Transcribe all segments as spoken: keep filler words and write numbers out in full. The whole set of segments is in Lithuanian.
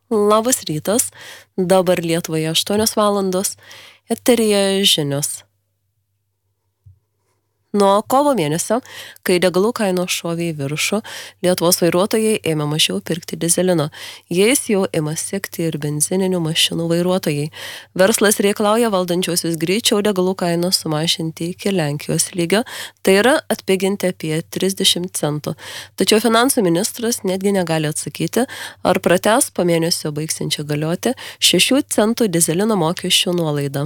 Labas rytas, dabar Lietuvoje aštuonios valandos, eteryje žinios. Nuo kovo mėnesio, kai degalų kainos šovė į viršų, Lietuvos vairuotojai ėmė mažiau pirkti dizelino. Jais jau ima sekti ir benzininių mašinų vairuotojai. Verslas reikalauja valdančiosius greičiau degalų kainos sumažinti iki Lenkijos lygio, tai yra atpiginti apie trisdešimt centų. Tačiau finansų ministras netgi negali atsakyti, ar pratęs po mėnesio baigsiančią galioti šešių centų dizelino mokesčių nuolaidą.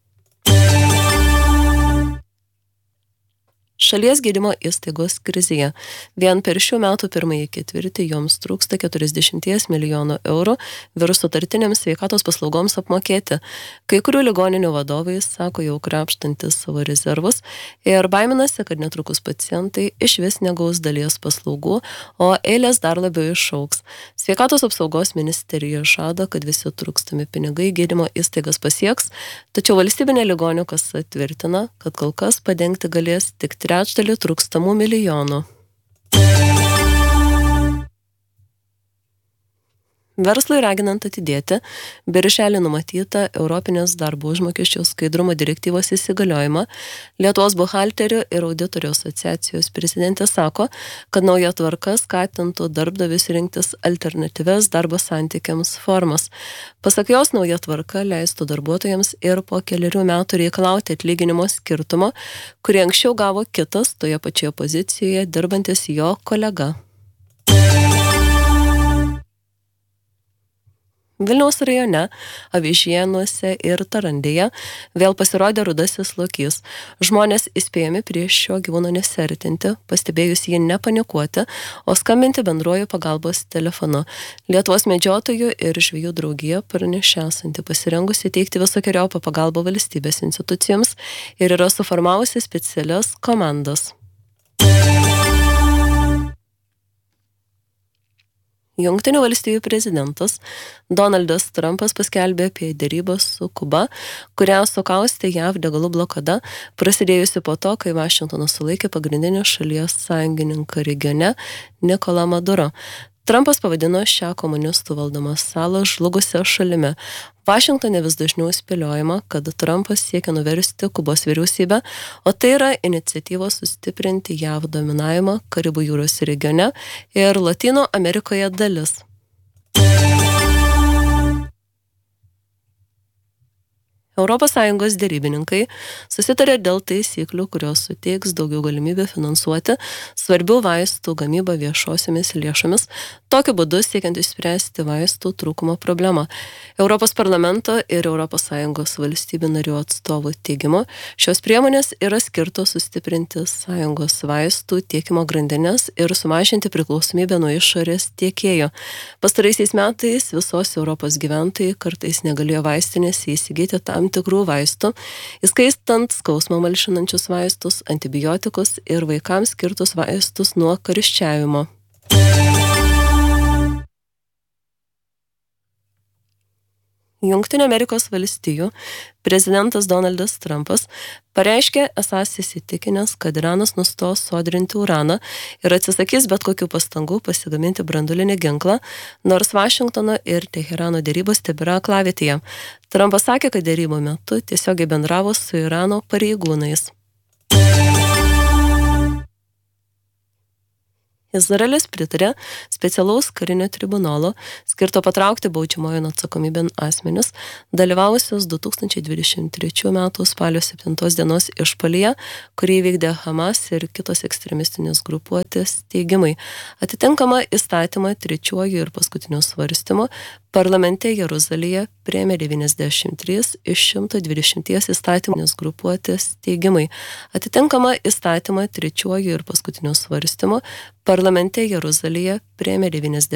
Šalies gydymo įstaigos krizėje. Vien per šių metų pirmąjį ketvirtį joms trūksta keturiasdešimt milijonų eurų viruso sutartinėms sveikatos paslaugoms apmokėti. Kai kurių ligoninių vadovai sako jau krapštantis savo rezervus ir baiminasi, kad netrukus pacientai iš vis negaus dalies paslaugų, o eilės dar labiau išaugs. Sveikatos apsaugos ministerija žada, kad visi trūkstami pinigai gydymo įstaigas pasieks, tačiau valstybinė ligonių kasa tvirtina, kad kol kas padengti galės tik trečdalį trūkstamų milijonų. Verslui raginant atidėti birželį numatytą Europinės darbo užmokesčio skaidrumo direktyvos įsigaliojimą, Lietuvos buhalterių ir auditorių asociacijos prezidentė sako, kad nauja tvarka skatintų darbdavius rinktis alternatyvias darbo santykiams formas. Pasak jos, nauja tvarka leistų darbuotojams ir po keliarių metų reikalauti atlyginimo skirtumo, kurį anksčiau gavo kitas toje pačioje pozicijoje dirbantis jo kolega. Vilniaus rajone, Avižiėnuose ir Tarandėje vėl pasirodė rudasis lokys. Žmonės įspėjami prieš šio gyvūno nesiartinti, pastebėjus jį nepanikuoti, o skambinti bendruoju pagalbos telefonu. Lietuvos medžiotojų ir žvejų draugija pranešė esanti pasirengusi teikti visokeriopą pagalbą valstybės institucijoms ir yra suformavusi specialias komandas. Jungtinių valstijų prezidentas Donaldas Trumpas paskelbė apie derybas su Kuba, kurią sukaustė J A V degalų blokada, prasidėjusi po to, kai Vašingtonas sulaikė pagrindinį šalies sąjungininką regione Nikolą Maduro. Trumpas pavadino šią komunistų valdomą salą žlugusią šalimi. Vašingtone vis dažniau spėliojama, kad Trumpas siekia nuversti Kubos vyriausybę, o tai yra iniciatyvos sustiprinti J A V dominavimą Karibų jūros regione ir Latino Amerikoje dalis. Europos Sąjungos derybininkai susitarė dėl taisyklių, kurios suteiks daugiau galimybių finansuoti svarbių vaistų gamybą viešosiomis lėšomis, tokiu būdu siekiant išspręsti vaistų trūkumo problemą. Europos parlamento ir Europos Sąjungos valstybių narių atstovų teigimu, šios priemonės yra skirtos sustiprinti sąjungos vaistų tiekimo grandinės ir sumažinti priklausomybę nuo išorės tiekėjų. Pastaraisiais metais visos Europos gyventojai kartais negalėjo vaistinėse įsigyti tam tikrų vaistų, įskaitant skausmą malšinančius vaistus, antibiotikus ir vaikams skirtus vaistus nuo karščiavimo. Jungtinių Amerikos valstijų prezidentas Donaldas Trumpas pareiškė esąs įsitikinęs, kad Iranas nustos sodrinti uraną ir atsisakys bet kokių pastangų pasigaminti branduolinį ginklą, nors Vašingtono ir Teherano derybos tebėra aklavietėje. Trumpas sakė, kad derybų metu tiesiogiai bendravo su Irano pareigūnais. Izraelis pritarė specialaus karinio tribunolo, skirto patraukti baudžiamojon atsakomybėn asmenis, dalyvavusius du tūkstančiai dvidešimt trečių metų spalio septintos dienos išpuolyje, kurį įvykdė Hamas ir kitos ekstremistinės grupuotės teigimai. Atitinkamą įstatymą trečiuoju ir paskutiniu svarstymu parlamente Jeruzalėje priėmė devyniasdešimt trys iš šimto dvidešimt įstatyminės grupuotės teigimai. Atitinkamą įstatymą trečiuoju ir paskutiniu svarstymu parlamente Jeruzalėje priėmė devyniasdešimt